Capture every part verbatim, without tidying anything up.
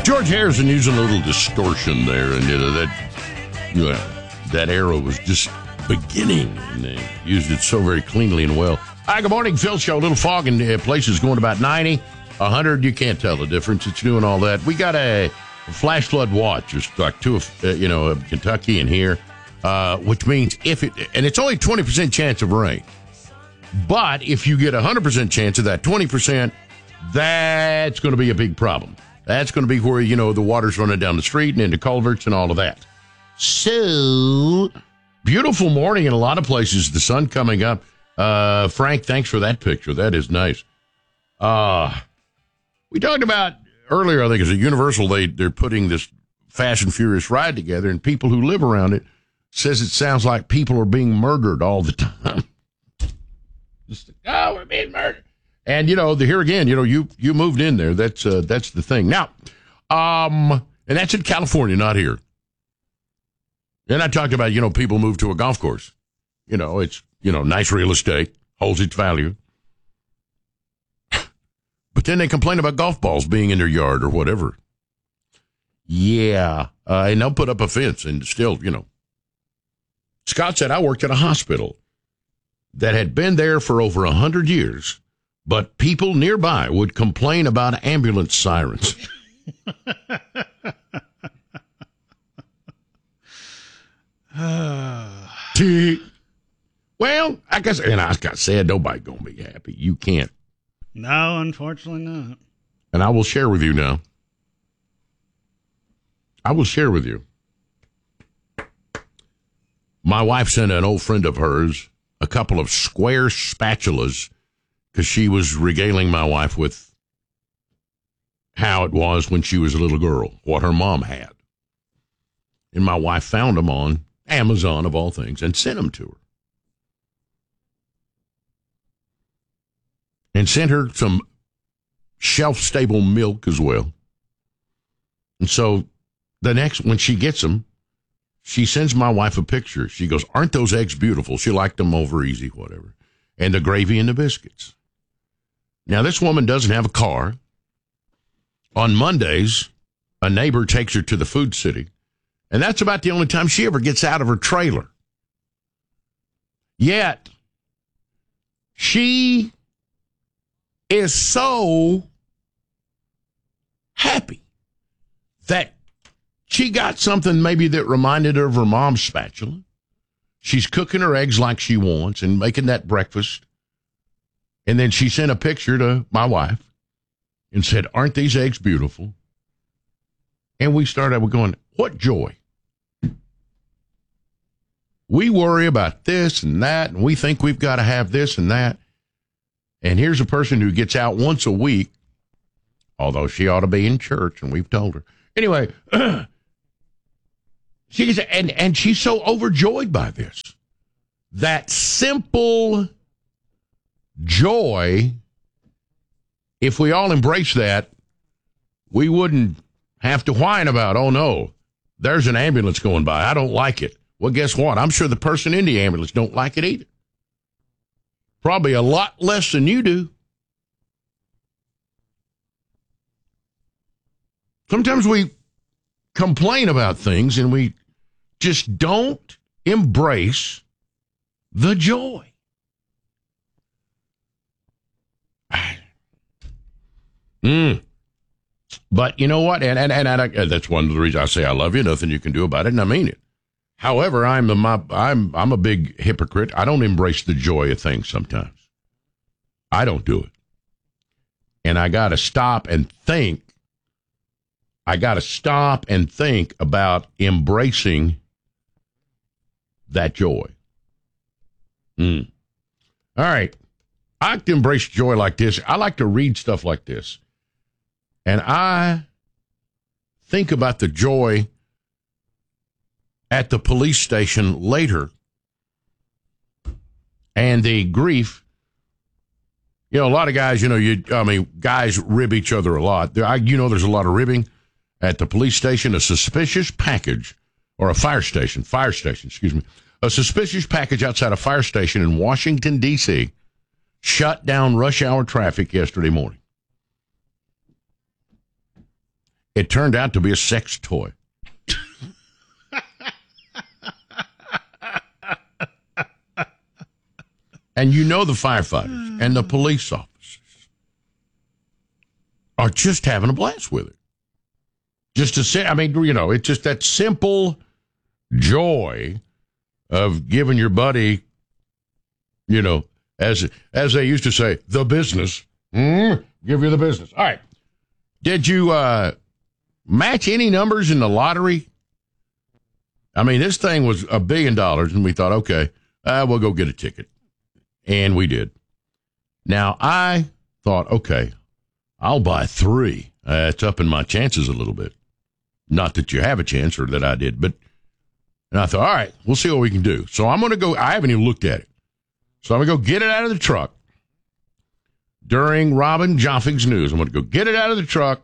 George Harrison used a little distortion there, and you know, that you know, that era was just beginning, and they used it so very cleanly and well. Hi, good morning, Phil Show. A little fog in uh, places going about ninety, one hundred. You can't tell the difference. It's doing all that. We got a flash flood watch, just like two of uh, you know of Kentucky and here, uh, which means if it and it's only twenty percent chance of rain, but if you get a hundred percent chance of that twenty percent, that's going to be a big problem. That's going to be where, you know, the water's running down the street and into culverts and all of that. So, beautiful morning in a lot of places. The sun coming up. Uh, Frank, thanks for that picture. That is nice. Uh, we talked about earlier, I think, it's a Universal. They, they're putting this Fast and Furious ride together, and people who live around it says it sounds like people are being murdered all the time. Just, oh, we're being murdered. And, you know, the, here again, you know, you, you moved in there. That's uh, that's the thing. Now, um, and that's in California, not here. And I talked about, you know, people move to a golf course. You know, it's, you know, nice real estate, holds its value. But then they complain about golf balls being in their yard or whatever. Yeah. Uh, and they'll put up a fence and still, you know. Scott said, I worked at a hospital that had been there for over a hundred years. But people nearby would complain about ambulance sirens. Well, I guess, and I got said, nobody gonna be happy. You can't. No, unfortunately not. And I will share with you now. I will share with you. My wife sent an old friend of hers a couple of square spatulas, because she was regaling my wife with how it was when she was a little girl, what her mom had. And my wife found them on Amazon, of all things, and sent them to her. And sent her some shelf-stable milk as well. And so the next, when she gets them, she sends my wife a picture. She goes, aren't those eggs beautiful? She liked them over easy, whatever. And the gravy and the biscuits. Now, this woman doesn't have a car. On Mondays, a neighbor takes her to the Food City, and that's about the only time she ever gets out of her trailer. Yet, she is so happy that she got something maybe that reminded her of her mom's spatula. She's cooking her eggs like she wants and making that breakfast. And then she sent a picture to my wife and said, aren't these eggs beautiful? And we started with going, what joy. We worry about this and that, and we think we've got to have this and that. And here's a person who gets out once a week, although she ought to be in church, and we've told her. Anyway, she's, and, and she's so overjoyed by this. That simple joy, if we all embrace that, we wouldn't have to whine about, oh no, there's an ambulance going by. I don't like it. Well, guess what? I'm sure the person in the ambulance don't like it either. Probably a lot less than you do. Sometimes we complain about things and we just don't embrace the joy. Mm. But you know what? And, and, and, and I, that's one of the reasons I say I love you. Nothing you can do about it, and I mean it. However, I'm a, my, I'm I'm a big hypocrite. I don't embrace the joy of things sometimes. I don't do it. And I got to stop and think. I got to stop and think about embracing that joy. Mm. All right. I like to embrace joy like this. I like to read stuff like this. And I think about the joy at the police station later and the grief. You know, a lot of guys, you know, you I mean, guys rib each other a lot. There, I, you know, there's a lot of ribbing at the police station. A suspicious package, or a fire station, fire station, excuse me, a suspicious package outside a fire station in Washington, D C shut down rush hour traffic yesterday morning. It turned out to be a sex toy. And you know the firefighters and the police officers are just having a blast with it. Just to say, I mean, you know, it's just that simple joy of giving your buddy, you know, as as they used to say, the business. Mm, give you the business. All right. Did you uh, match any numbers in the lottery? I mean, this thing was a billion dollars, and we thought, okay, uh, we'll go get a ticket. And we did. Now, I thought, okay, I'll buy three. Uh, it's upping my chances a little bit. Not that you have a chance or that I did, but and I thought, all right, we'll see what we can do. So I'm going to go. I haven't even looked at it. So I'm going to go get it out of the truck during Robin Joffing's news. I'm going to go get it out of the truck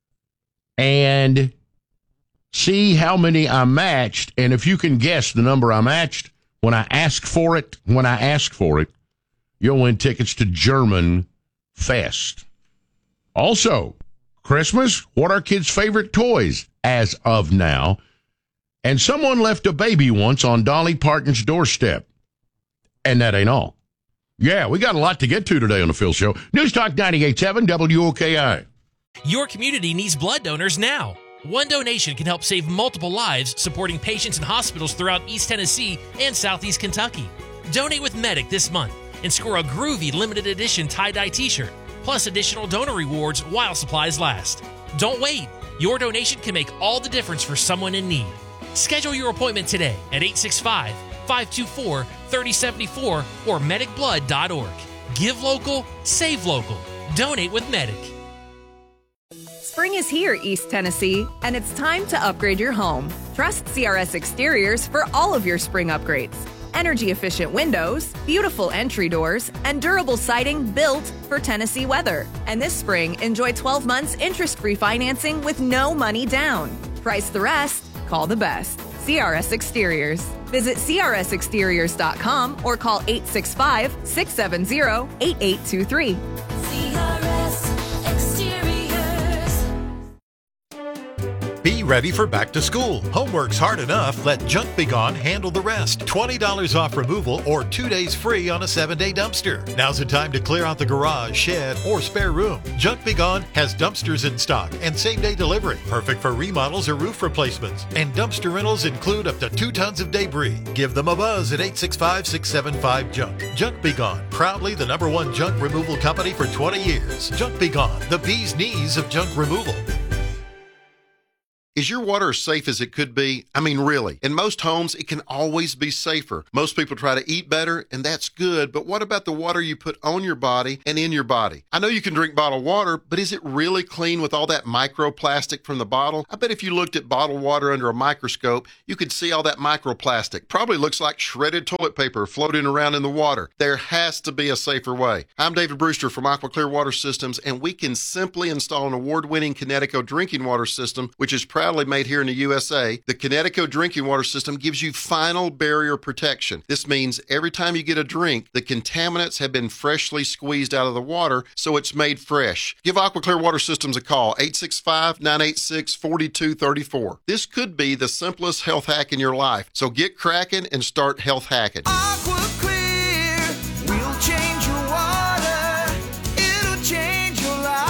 and see how many I matched. And if you can guess the number I matched when I ask for it, when I ask for it, you'll win tickets to German Fest. Also, Christmas, what are kids' favorite toys as of now? And someone left a baby once on Dolly Parton's doorstep. And that ain't all. Yeah, we got a lot to get to today on the Phil Show. News Talk ninety-eight point seven W O K I. Your community needs blood donors now. One donation can help save multiple lives, supporting patients in hospitals throughout East Tennessee and Southeast Kentucky. Donate with Medic this month and score a groovy limited edition tie-dye t-shirt, plus additional donor rewards while supplies last. Don't wait. Your donation can make all the difference for someone in need. Schedule your appointment today at eight six five, five two four, three oh seven four or medic blood dot org. Give local, save local. Donate with Medic. Spring is here, East Tennessee, and it's time to upgrade your home. Trust C R S Exteriors for all of your spring upgrades. Energy-efficient windows, beautiful entry doors, and durable siding built for Tennessee weather. And this spring, enjoy twelve months interest-free financing with no money down. Price the rest, call the best. C R S Exteriors. Visit C R S exteriors dot com or call eight six five, six seven zero, eight eight two three. C R S Exteriors. Be ready for back to school. Homework's hard enough. Let Junk Be Gone handle the rest. twenty dollars off removal or two days free on a seven-day dumpster. Now's the time to clear out the garage, shed, or spare room. Junk Be Gone has dumpsters in stock and same-day delivery. Perfect for remodels or roof replacements. And dumpster rentals include up to two tons of debris. Give them a buzz at eight six five, six seven five, junk. Junk Be Gone, proudly the number one junk removal company for twenty years. Junk Be Gone, the bee's knees of junk removal. Is your water as safe as it could be? I mean, really. In most homes, it can always be safer. Most people try to eat better, and that's good, but what about the water you put on your body and in your body? I know you can drink bottled water, but is it really clean with all that microplastic from the bottle? I bet if you looked at bottled water under a microscope, you could see all that microplastic. Probably looks like shredded toilet paper floating around in the water. There has to be a safer way. I'm David Brewster from Aqua Clear Water Systems, and we can simply install an award-winning Connecticut drinking water system, which is proudly made here in the U S A. The Connecticut drinking water system gives you final barrier protection. This means every time you get a drink, the contaminants have been freshly squeezed out of the water, so it's made fresh. Give Aqua Clear Water Systems a call, eight six five, nine eight six, four two three four. This could be the simplest health hack in your life, so get cracking and start health hacking. Aqua Clear will change your water. It'll change your life.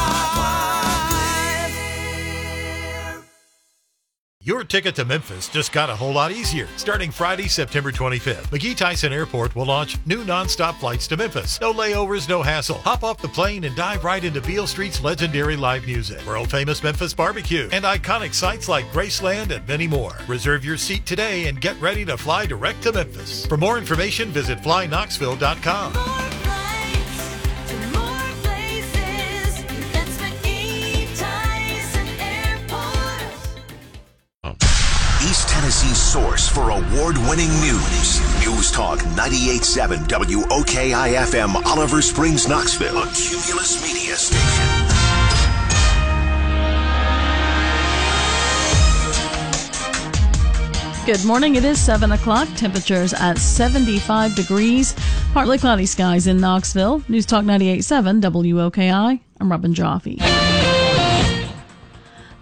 Your ticket to Memphis just got a whole lot easier. Starting Friday, September twenty-fifth, McGee Tyson Airport will launch new nonstop flights to Memphis. No layovers, no hassle. Hop off the plane and dive right into Beale Street's legendary live music, world-famous Memphis barbecue, and iconic sites like Graceland and many more. Reserve your seat today and get ready to fly direct to Memphis. For more information, visit fly knoxville dot com. More flights to more places. That's McGee Tyson Airport. East Tennessee's source for award-winning news. News Talk ninety-eight point seven W O K I F M, Oliver Springs, Knoxville. A Cumulus Media Station. Good morning. It is seven o'clock. Temperatures at seventy-five degrees. Partly cloudy skies in Knoxville. News Talk ninety-eight point seven W O K I. I'm Robin Joffe.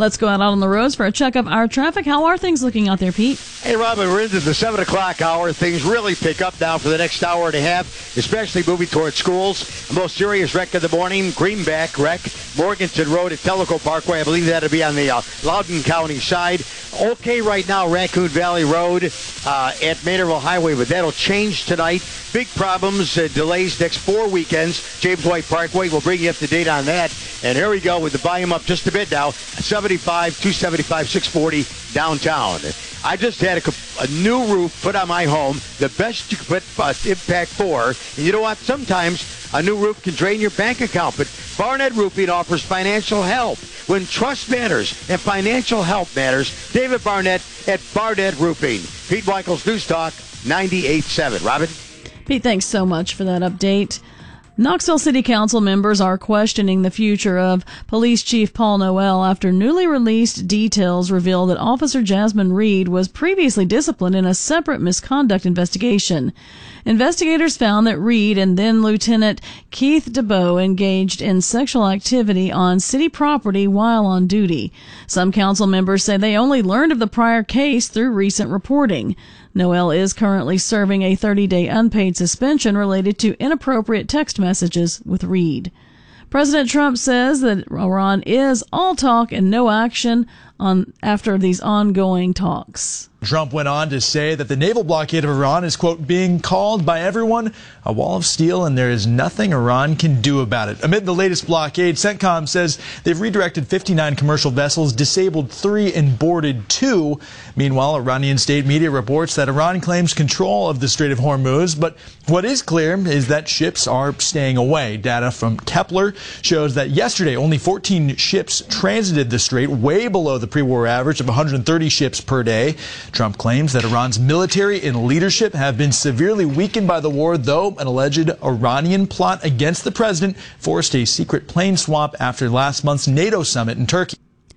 Let's go out on the roads for a check of our traffic. How are things looking out there, Pete? Hey, Robin, we're into the seven o'clock hour. Things really pick up now for the next hour and a half, especially moving towards schools. The most serious wreck of the morning, Greenback wreck, Morganton Road at Tellico Parkway. I believe that'll be on the uh, Loudoun County side. Okay right now, Raccoon Valley Road uh, at Maynardville Highway, but that'll change tonight. Big problems, uh, delays next four weekends. James White Parkway, we'll bring you up to date on that. And here we go with the volume up just a bit now. seventy-five, two seventy-five, six forty downtown. I just had a, a new roof put on my home, the best you could put uh, Impact four. And you know what? Sometimes a new roof can drain your bank account, but Barnett Roofing offers financial help. When trust matters and financial help matters, David Barnett at Barnett Roofing. Pete Michaels, News Talk, ninety-eight point seven. Robin? Pete, thanks so much for that update. Knoxville City Council members are questioning the future of Police Chief Paul Noel after newly released details reveal that Officer Jasmine Reed was previously disciplined in a separate misconduct investigation. Investigators found that Reed and then Lieutenant Keith DeBow engaged in sexual activity on city property while on duty. Some council members say they only learned of the prior case through recent reporting. Noel is currently serving a thirty-day unpaid suspension related to inappropriate text messages with Reed. President Trump says that Iran is all talk and no action on after these ongoing talks. Trump went on to say that the naval blockade of Iran is, quote, being called by everyone a wall of steel, and there is nothing Iran can do about it. Amid the latest blockade, CENTCOM says they've redirected fifty-nine commercial vessels, disabled three, and boarded two. Meanwhile, Iranian state media reports that Iran claims control of the Strait of Hormuz, but what is clear is that ships are staying away. Data from Kepler shows that yesterday only fourteen ships transited the strait, way below the pre-war average of one hundred thirty ships per day. Trump claims that Iran's military and leadership have been severely weakened by the war, though an alleged Iranian plot against the president forced a secret plane swap after last month's NATO summit in Turkey.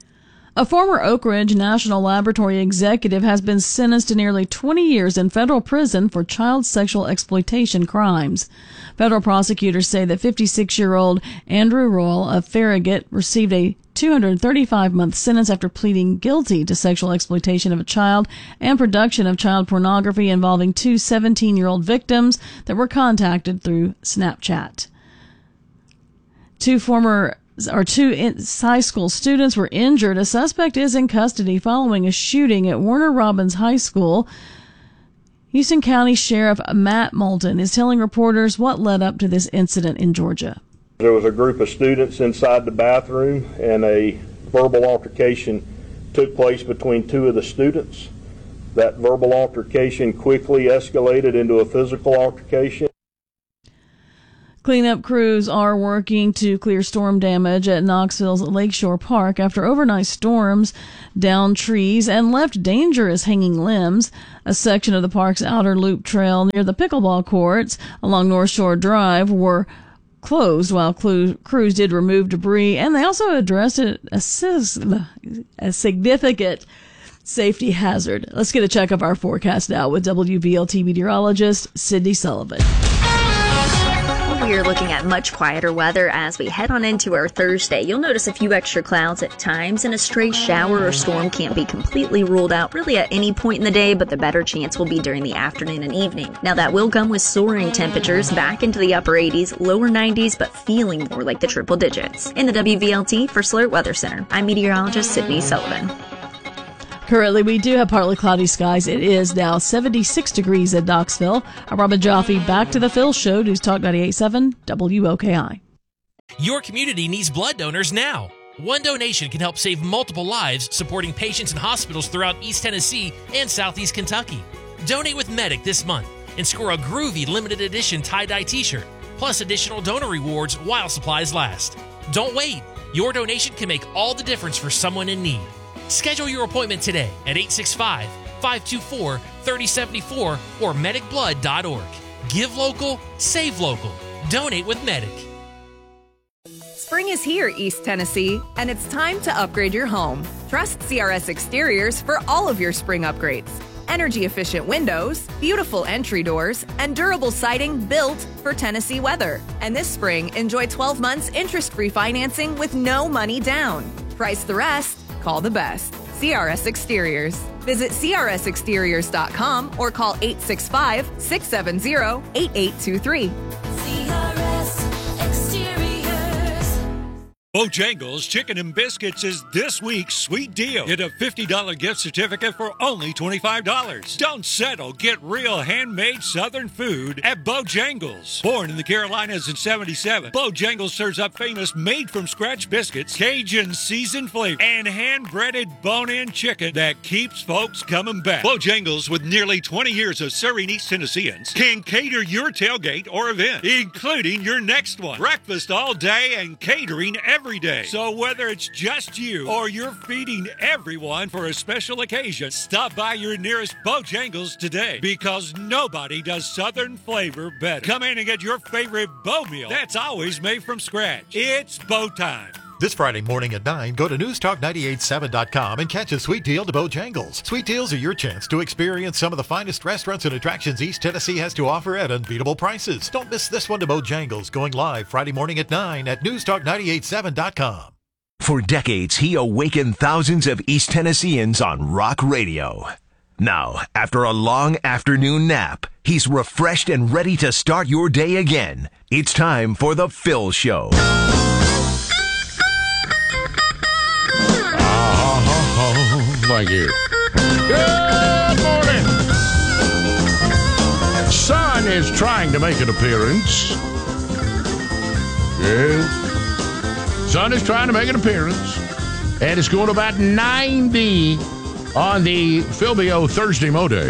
A former Oak Ridge National Laboratory executive has been sentenced to nearly twenty years in federal prison for child sexual exploitation crimes. Federal prosecutors say that fifty-six-year-old Andrew Royal of Farragut received a two hundred thirty-five month sentence after pleading guilty to sexual exploitation of a child and production of child pornography involving two seventeen-year-old victims that were contacted through Snapchat. Two former or two high school students were injured. A suspect is in custody following a shooting at Warner Robins High School. Houston County Sheriff Matt Moulton is telling reporters what led up to this incident in Georgia. There was a group of students inside the bathroom, and a verbal altercation took place between two of the students. That verbal altercation quickly escalated into a physical altercation. Cleanup crews are working to clear storm damage at Knoxville's Lakeshore Park after overnight storms downed trees and left dangerous hanging limbs. A section of the park's outer loop trail near the pickleball courts along North Shore Drive were closed while crews did remove debris, and they also addressed a, a, a significant safety hazard. Let's get a check of our forecast now with W V L T meteorologist Sydney Sullivan. We are looking at much quieter weather as we head on into our Thursday. You'll notice a few extra clouds at times, and a stray shower or storm can't be completely ruled out really at any point in the day, but the better chance will be during the afternoon and evening. Now that will come with soaring temperatures back into the upper eighties, lower nineties, but feeling more like the triple digits. In the W V L T for Slurt Weather Center, I'm meteorologist Sydney Sullivan. Currently, we do have partly cloudy skies. It is now seventy-six degrees at Knoxville. I'm Robin Jaffe. Back to the Phil Show, News Talk ninety-eight point seven W O K I. Your community needs blood donors now. One donation can help save multiple lives, supporting patients in hospitals throughout East Tennessee and Southeast Kentucky. Donate with Medic this month and score a groovy limited edition tie-dye t-shirt, plus additional donor rewards while supplies last. Don't wait. Your donation can make all the difference for someone in need. Schedule your appointment today at eight six five, five two four, three oh seven four or medic blood dot org. Give local, save local. Donate with Medic. Spring is here, East Tennessee, and it's time to upgrade your home. Trust C R S Exteriors for all of your spring upgrades. Energy-efficient windows, beautiful entry doors, and durable siding built for Tennessee weather. And this spring, enjoy twelve months interest-free financing with no money down. Price the rest. call the best. C R S Exteriors. Visit C R S exteriors dot com or call eight six five, six seven zero, eight eight two three. C R S Exteriors. Bojangles Chicken and Biscuits is this week's sweet deal. Get a fifty dollars gift certificate for only twenty-five dollars. Don't settle. Get real handmade Southern food at Bojangles. Born in the Carolinas in seventy-seven, Bojangles serves up famous made-from-scratch biscuits, Cajun seasoned flavor, and hand-breaded bone-in chicken that keeps folks coming back. Bojangles, with nearly twenty years of serving East Tennesseans, can cater your tailgate or event, including your next one. Breakfast all day and catering every Every day. So whether it's just you or you're feeding everyone for a special occasion, stop by your nearest Bojangles today, because nobody does Southern flavor better. Come in and get your favorite Bo meal that's always made from scratch. It's Bo time. This Friday morning at nine, go to news talk nine eight seven dot com and catch a sweet deal to Bojangles. Sweet deals are your chance to experience some of the finest restaurants and attractions East Tennessee has to offer at unbeatable prices. Don't miss this one to Bojangles, going live Friday morning at nine at news talk nine eight seven dot com. For decades, he awakened thousands of East Tennesseans on rock radio. Now, after a long afternoon nap, he's refreshed and ready to start your day again. It's time for The Phil Show. Thank you. Good morning. Sun is trying to make an appearance. Yeah. Sun is trying to make an appearance. And it's going about ninety on the Philbio Thursday Mo Day.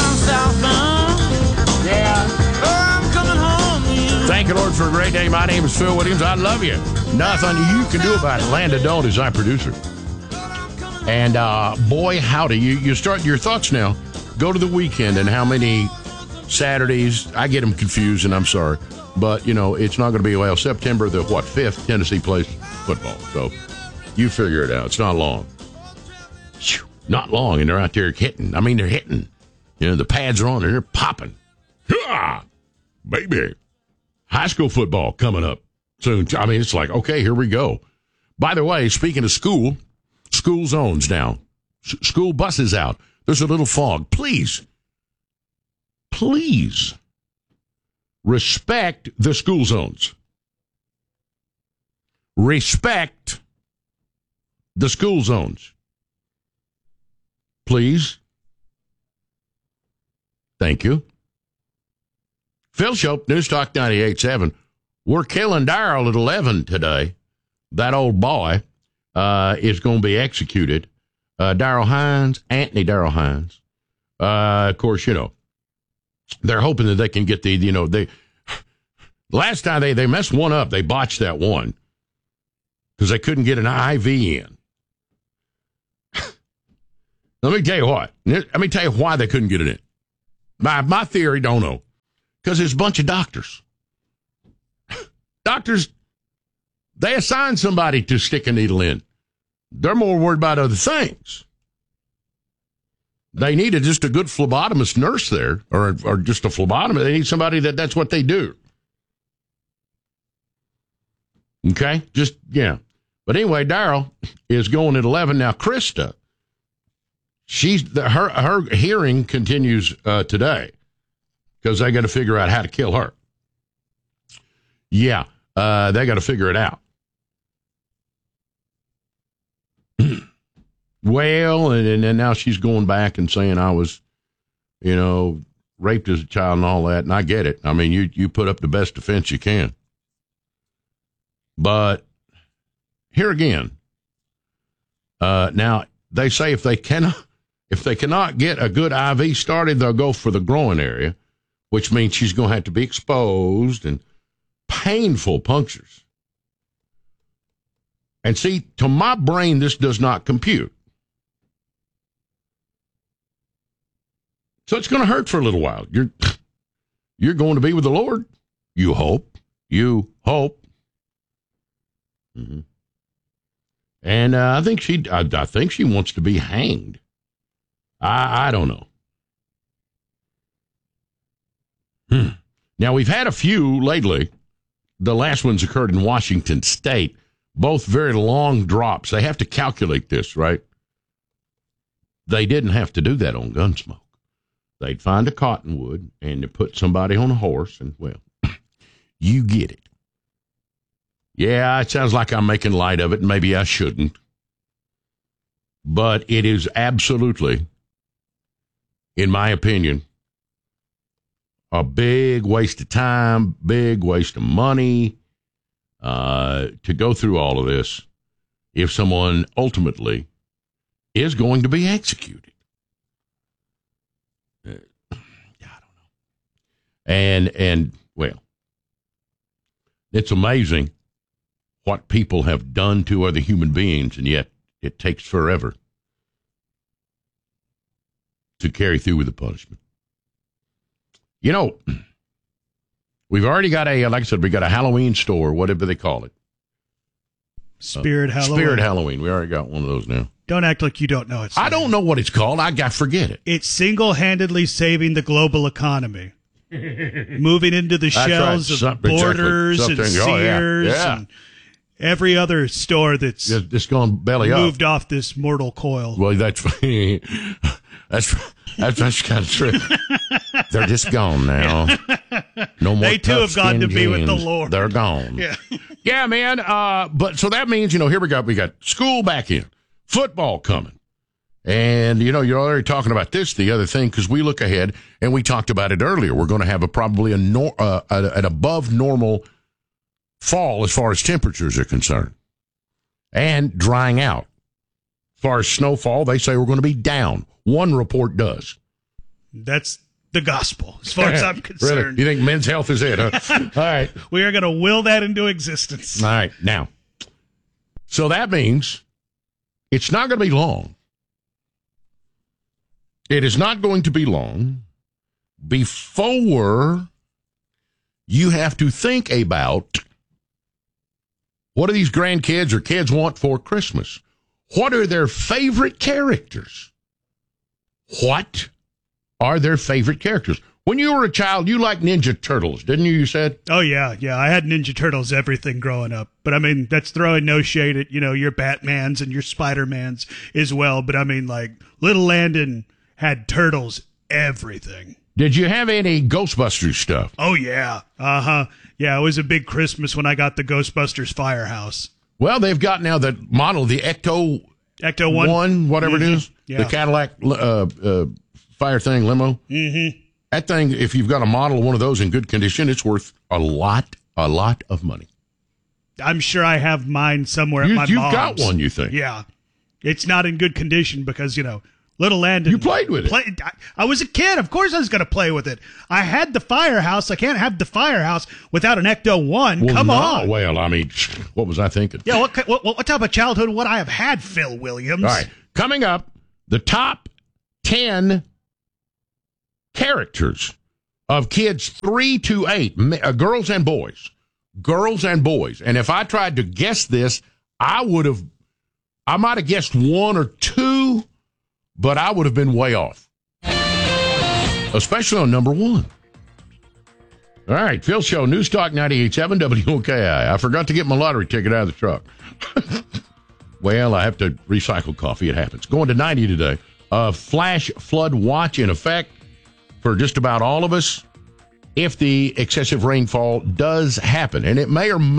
Yeah. Thank you, Lord, for a great day. My name is Phil Williams. I love you. Nothing you can do about it. Landon Dalton is our producer. And, uh, boy, howdy, you, you start your thoughts now. Go to the weekend and how many Saturdays. I get them confused, and I'm sorry. But, you know, it's not going to be, well, September the, what, fifth, Tennessee plays football. So you figure it out. It's not long. Whew, not long, and they're out there hitting. I mean, they're hitting. You know, the pads are on, and they're popping. Hurrah! Baby. High school football coming up soon. I mean, it's like, okay, here we go. By the way, speaking of school, school zones now. S- school buses out. There's a little fog. Please, please respect the school zones. Respect the school zones. Please. Thank you. Phil Show, News Talk ninety-eight point seven. We're killing Darrell at eleven today. That old boy uh, is going to be executed. Uh, Darrell Hines, Anthony Darrell Hines. Uh, of course, you know, they're hoping that they can get the, you know, they, last time they, they messed one up. They botched that one because they couldn't get an I V in. Let me tell you what. Let me tell you why they couldn't get it in. My, my theory, don't know. Because there's a bunch of doctors. Doctors, they assign somebody to stick a needle in. They're more worried about other things. They needed just a good phlebotomist nurse there, or or just a phlebotomist. They need somebody that that's what they do. Okay? Just, yeah. But anyway, Darrell is going at eleven. Now, Krista, she's the, her, her hearing continues uh, today. Because they got to figure out how to kill her. Yeah, uh, they got to figure it out. Well, and, and now she's going back and saying I was, you know, raped as a child and all that. And I get it. I mean, you, you put up the best defense you can. But here again, uh, now they say if they cannot, if they cannot get a good I V started, they'll go for the groin area, which means she's going to have to be exposed and painful punctures. And see, to my brain, this does not compute. So it's going to hurt for a little while. You're, you're going to be with the Lord. You hope. You hope. Mm-hmm. And uh, I think she, I, I think she wants to be hanged. I, I don't know. Hmm. Now, we've had a few lately. The last ones occurred in Washington State. both very long drops. They have to calculate this, right? They didn't have to do that on Gunsmoke. They'd find a cottonwood and they put somebody on a horse, and, well, you get it. Yeah, it sounds like I'm making light of it, and maybe I shouldn't. But it is absolutely, in my opinion, a big waste of time, big waste of money uh, to go through all of this if someone ultimately is going to be executed. Uh, I don't know. And, and well, it's amazing what people have done to other human beings, and yet it takes forever to carry through with the punishment. You know, we've already got a, like I said, we got a Halloween store, whatever they call it. Spirit uh, Halloween. Spirit Halloween. We already got one of those now. Don't act like you don't know it. I don't know what it's called. I got forget it. It's single-handedly saving the global economy. Moving into the That's shelves right. of Some- Borders exactly. and Something- oh, yeah. Sears Yeah. and every other store that's Just, just gone belly up. moved off this mortal coil. Well, that's that's that's, that's kind of true. They're just gone now. No more. They too have gone to be with the jeans. Lord. They're gone. Yeah, yeah, man. Uh, but so that means, you know, here we go. We got school back in, football coming, and you know, you're already talking about this. The other thing, because we look ahead, and we talked about it earlier. We're going to have a probably a nor, uh, an above normal fall as far as temperatures are concerned, and drying out. As far as snowfall, they say we're going to be down. One report does. that's the gospel, as far as I'm concerned. Really? You think men's health is it, huh? All right. We are going to will that into existence. All right. Now, so that means it's not going to be long. It is not going to be long before you have to think about what do these grandkids or kids want for Christmas? What are their favorite characters? What are their favorite characters? When you were a child, you liked Ninja Turtles, didn't you, you said? Oh, yeah, yeah. I had Ninja Turtles everything growing up. But, I mean, that's throwing no shade at, you know, your Batmans and your Spider-Mans as well. But, I mean, like, Little Landon had Turtles everything. Did you have any Ghostbusters stuff? Oh, yeah. Uh-huh. Yeah, it was a big Christmas when I got the Ghostbusters Firehouse. Well, they've got now the model, the Ecto... Ecto one. One, whatever Mm-hmm. it is. Yeah. The Cadillac uh, uh, fire thing, limo. Mm-hmm. That thing, if you've got a model of one of those in good condition, it's worth a lot, a lot of money. I'm sure I have mine somewhere You, at my you've mom's. got one, you think? Yeah. It's not in good condition because, you know, Little Landon. You played with it. Played, I, I was a kid. Of course I was going to play with it. I had the Firehouse. I can't have the Firehouse without an Ecto one. Well, Come no, on. Well, I mean, what was I thinking? Yeah, what, what, what type of childhood would I have had, Phil Williams? All right. Coming up, the top ten characters of kids three to eight, uh, girls and boys. Girls and boys. And if I tried to guess this, I would have, I might have guessed one or two, but I would have been way off. Especially on number one. All right, Phil Show, News Talk ninety-eight point seven W O K I. I forgot to get my lottery ticket out of the truck. Well, I have to recycle coffee. It happens. Going to ninety today. A flash flood watch in effect for just about all of us if the excessive rainfall does happen. And it may or may